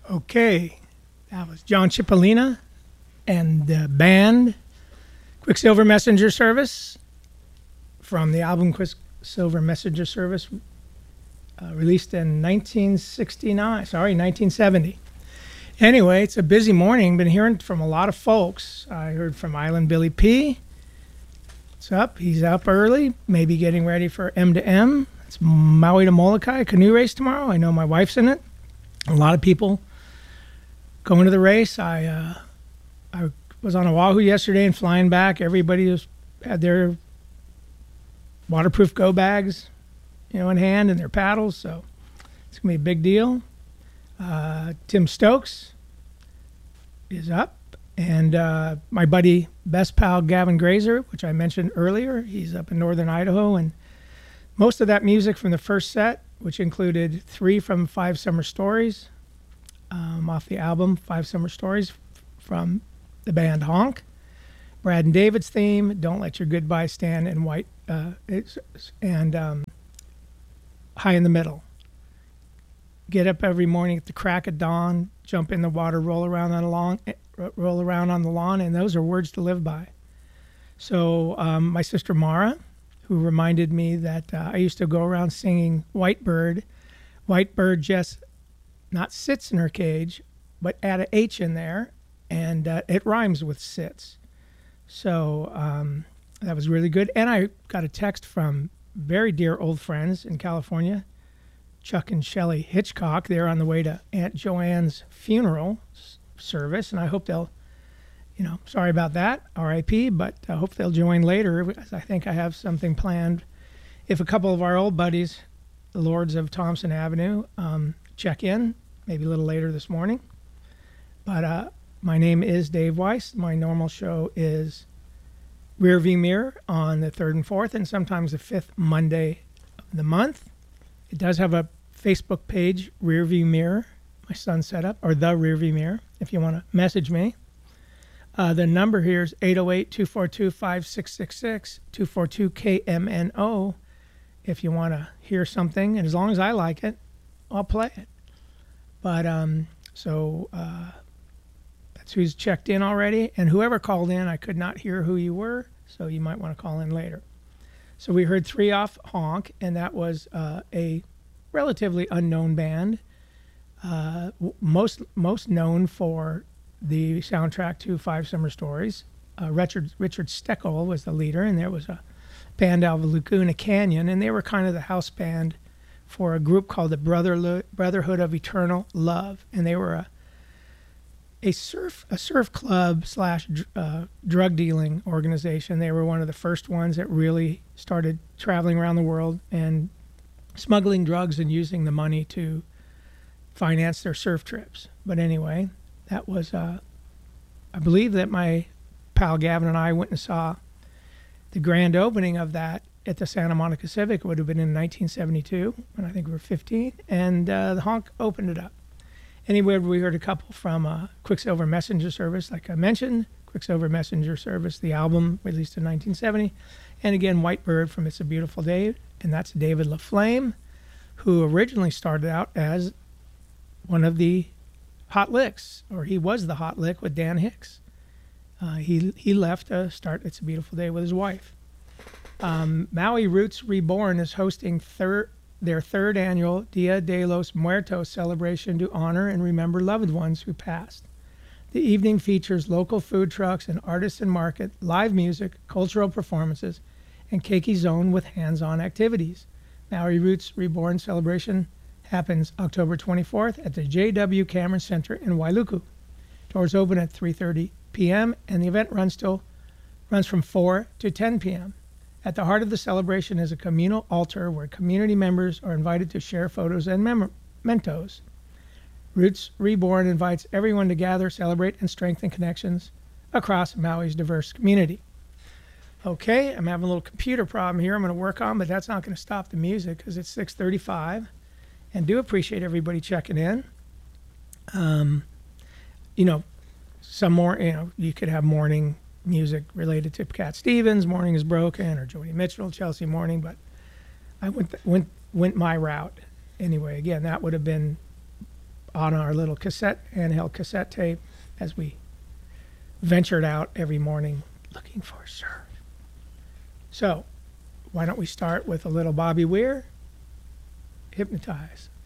Okay, that was John Cipollina and the band Quicksilver Messenger Service from the album Quicksilver Messenger Service, released in 1970. Anyway, it's a busy morning. Been hearing from a lot of folks. I heard from Island Billy P. What's up? He's up early, maybe getting ready for M to M. It's Maui to Molokai canoe race tomorrow. I know my wife's in it. A lot of people going to the race. I was on Oahu yesterday and flying back. Everybody had their waterproof go bags, in hand and their paddles. So it's gonna be a big deal. Tim Stokes is up, and my buddy, best pal Gavin Grazer, which I mentioned earlier, he's up in northern Idaho, and most of that music from the first set, which included 3 from 5 Summer Stories, off the album 5 Summer Stories from the band Honk, Brad and David's theme, Don't Let Your Goodbye Stand in White, and High in the Middle. Get up every morning at the crack of dawn, jump in the water, roll around on the lawn, and those are words to live by. So my sister Mara, who reminded me that I used to go around singing White Bird. White Bird just not sits in her cage, but add a H in there, and it rhymes with sits. So that was really good. And I got a text from very dear old friends in California, Chuck and Shelley Hitchcock. They're on the way to Aunt Joanne's funeral service, and I hope they'll, sorry about that, R.I.P., but I hope they'll join later, because I think I have something planned. If a couple of our old buddies, the Lords of Thompson Avenue, check in, maybe a little later this morning. But my name is Dave Weiss. My normal show is Rearview Mirror on the 3rd and 4th, and sometimes the 5th Monday of the month. It does have a Facebook page, Rearview Mirror, my son set up, or the Rearview Mirror, if you want to message me. The number here is 808-242-5666, 242-KMNO. If you want to hear something, and as long as I like it, I'll play it. But that's who's checked in already. And whoever called in, I could not hear who you were, so you might want to call in later. So we heard 3 off Honk, and that was a relatively unknown band, most known for the soundtrack to 5 Summer Stories. Richard Steckel was the leader, and there was a band out of Laguna Canyon, and they were kind of the house band for a group called the Brotherhood of Eternal Love, and they were a surf club / drug dealing organization. They were one of the first ones that really started traveling around the world and smuggling drugs and using the money to finance their surf trips. But anyway, that was, I believe that my pal Gavin and I went and saw the grand opening of that at the Santa Monica Civic. It would have been in 1972, when I think we were 15, and the Honk opened it up. Anyway, we heard a couple from Quicksilver Messenger Service, like I mentioned, Quicksilver Messenger Service, the album released in 1970. And again, White Bird from It's a Beautiful Day, and that's David LaFlame, who originally started out as one of the Hot Licks, or he was the Hot Lick with Dan Hicks. He left to start It's a Beautiful Day with his wife. Maui Roots Reborn is hosting their 3rd annual Dia de los Muertos celebration to honor and remember loved ones who passed. The evening features local food trucks, an artisan market, live music, cultural performances, and Keiki Zone with hands-on activities. Maui Roots Reborn celebration happens October 24th at the J.W. Cameron Center in Wailuku. Doors open at 3:30 p.m. and the event runs from 4 to 10 p.m. At the heart of the celebration is a communal altar where community members are invited to share photos and mementos. Roots Reborn invites everyone to gather, celebrate, and strengthen connections across Maui's diverse community. Okay, I'm having a little computer problem here I'm going to work on, but that's not going to stop the music because it's 6:35. And do appreciate everybody checking in. Some more, you could have morning music related to Cat Stevens, Morning is Broken, or Joni Mitchell, Chelsea Morning, but I went my route. Anyway, again, that would have been on our little handheld cassette tape as we ventured out every morning looking for surf. So why don't we start with a little Bobby Weir, Hypnotize.